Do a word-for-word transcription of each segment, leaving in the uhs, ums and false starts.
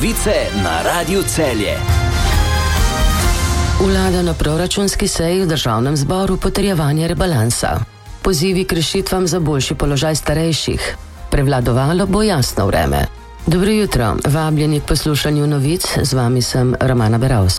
Novice na Radiu Celje. Vlada na proračunski seji v državnem zboru potrjevanje rebalansa. Pozivi k rešitvam za boljši položaj starejših. Prevladovalo bo jasno vreme. Dobro jutro, vabljeni k poslušanju novic, z vami sem Romana Beravs.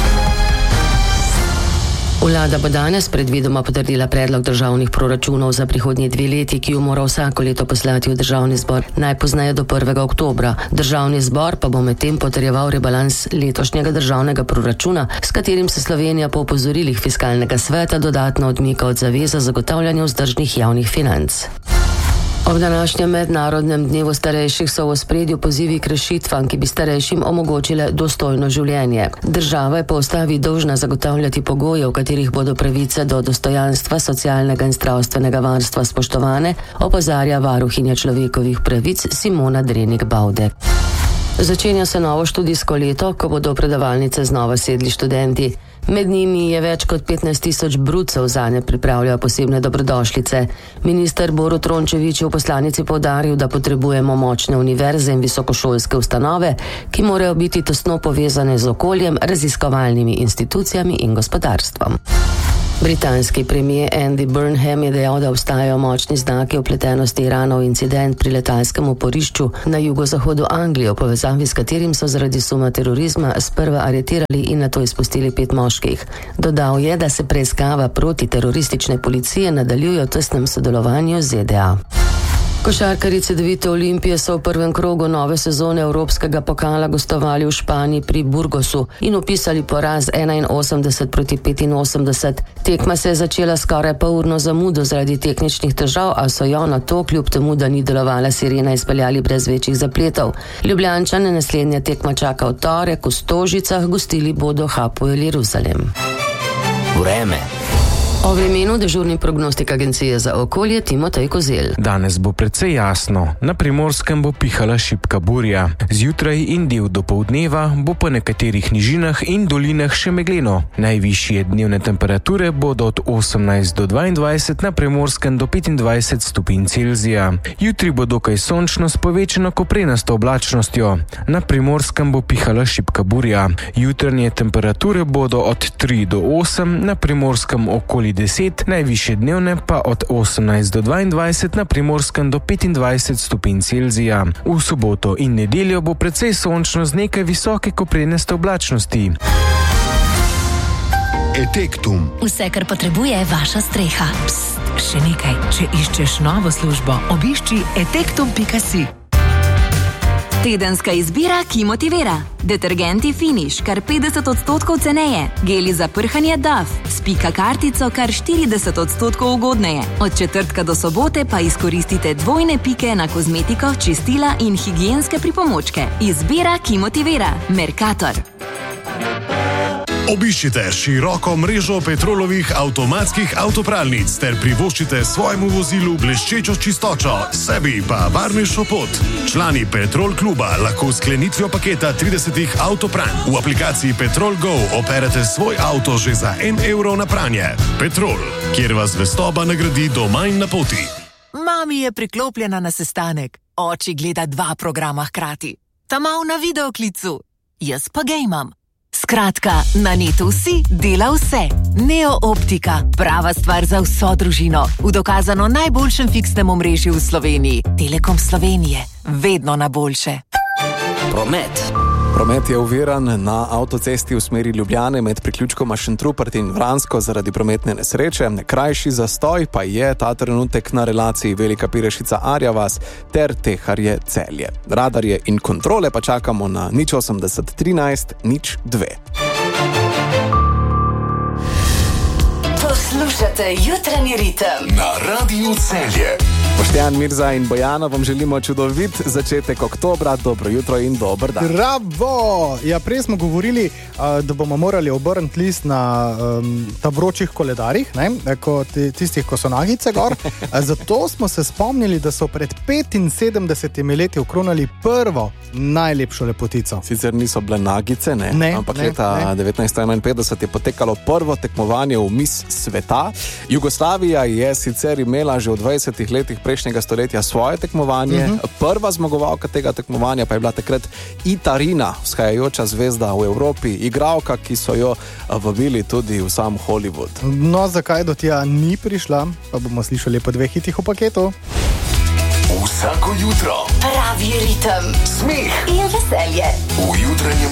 Vlada bo danes predvidoma potrdila predlog državnih proračunov za prihodnji dve leti, ki jo mora vsako leto poslati v državni zbor najpozneje do prvega oktobra. Državni zbor pa bo medtem potrjeval rebalans letošnjega državnega proračuna, s katerim se Slovenija po opozorilih fiskalnega sveta dodatno odmika od zaveze zagotavljanja vzdržnih javnih financ. Ob današnjem mednarodnem dnevu starejših so v ospredju pozivi k rešitvam, ki bi starejšim omogočile dostojno življenje. Država je po ustavi dolžna zagotavljati pogoje, v katerih bodo pravice do dostojanstva, socialnega in zdravstvenega varstva spoštovane, opozarja varuhinja človekovih pravic Simona Drenik-Baude. Začenja se novo študijsko leto, ko bodo v predavalnice znova sedli študenti. Med njimi je več kot petnajst tisoč brucev, zanje pripravljajo posebne dobrodošlice. Minister Borut Rončević je v poslanici poudaril, da potrebujemo močne univerze in visokošolske ustanove, ki morajo biti tesno povezane z okoljem, raziskovalnimi institucijami in gospodarstvom. Britanski premier Andy Burnham je dejal, da obstajajo močni znaki vpletenosti Irana v incident pri letalskem oporišču na jugozahodu Anglije, v povezavi s katerim so zaradi suma terorizma sprva aretirali in nato izpustili pet moških. Dodal je, da se preiskava protiteroristične policije nadaljuje v tesnem sodelovanju z Z D A. Košarkarji Cedevite Olimpije so v prvem krogu nove sezone Evropskega pokala gostovali v Španiji pri Burgosu in upisali poraz enainosemdeset proti petinosemdeset. Tekma se je začela skoraj polurno zamudo zaradi tehničnih težav, a so jo nato, kljub temu, da ni delovala sirena, izpeljali brez večjih zapletov. Ljubljančane naslednja tekma čaka v torek v Stožicah, gostili bodo Hapoel Jeruzalem. Vreme. O vremenu dežurni prognostik Agencije za okolje Timotej Kozelj. Danes bo precej jasno. Na Primorskem bo pihala šibka burja. Zjutraj in del dopoldneva bo po nekaterih nižinah in dolinah še megleno. Najvišje dnevne temperature bodo od osemnajst do dvaindvajset, na Primorskem do petindvajset stopinj Celzija. Jutri bo dokaj sončno s povečano koprenasto oblačnostjo. Na Primorskem bo pihala šibka burja. Jutranje temperature bodo od tri do osem, na Primorskem okoli deset, najvišje dnevne pa od osemnajst do dvaindvajset, na Primorskem do petindvajset stopinj Celzija. V soboto in nedeljo bo precej sončno z nekaj visoke koprenaste oblačnosti. Etektum. Vse, kar potrebuje vaša streha. Psst, še nekaj. Če iščeš novo službo, obišči etektum pika si. Tedenska izbira, ki motivira. Detergenti Finish, kar petdeset odstotkov ceneje. Geli za prhanje Dove, s pika kartico kar štirideset odstotkov ugodneje. Od četrtka do sobote pa izkoristite dvojne pike na kozmetiko, čistila in higienske pripomočke. Izbira, ki motivira. Mercator. Obiščite široko mrežo Petrolovih avtomatskih avtopralnic ter privoščite svojemu vozilu bleščečo čistočo, sebi pa varnejšo pot. Člani Petrol kluba lahko s sklenitvijo paketa tridesetih avtopranj v aplikaciji Petrol Go operete svoj avto že za en evro na pranje. Petrol, kjer vas zvestoba nagradi doma in na poti. Mami je priklopljena na sestanek. Oči gleda dva programa hkrati. Tamal na videoklicu. Jaz pa gejmam. Skratka, na netu vsi dela vse. Neo Optika, prava stvar za vso družino. V dokazano najboljšem fiksnem omrežju v Sloveniji. Telekom Slovenije, vedno na boljše. Promet. Promet je oviran na avtocesti v smeri Ljubljane med priključkoma Šentrupert in Vransko zaradi prometne nesreče. Krajši zastoj pa je ta trenutek na relaciji Velika Pirešica-Arjavas ter Teharje Celje. Radarje in kontrole pa čakamo na nič osemdeset trinajst nič dve. Poslušate jutranji ritem Na Radiu Celje. Boštjan, Mirza in Bojana vam želimo čudovit začetek oktobra. Dobro jutro in dober dan. Bravo! Ja, prej smo govorili, da bomo morali obrniti list na um, ta vročih koledarjih, ne? Ko tistih, ko so nagice gor. Zato smo se spomnili, da so pred petinsedemdesetimi leti okronali prvo najlepšo lepotico. Sicer niso bile nagice, ne? Ne, ampak ne, leta ne. devetnajststo enainpetdeset je potekalo prvo tekmovanje v Miss sveta. Jugoslavija je sicer imela že v dvajsetih letih prejšnjega stoletja svoje tekmovanje. Uh-huh. Prva zmagovalka tega tekmovanja pa je bila takrat Itarina, vzhajajoča zvezda v Evropi, igralka, ki so jo vabili tudi v sam Hollywood. No, zakaj do tja ni prišla, pa bomo slišali po dveh hitih v paketu. Vsako jutro Pravi ritem, smeh in veselje v jutranjem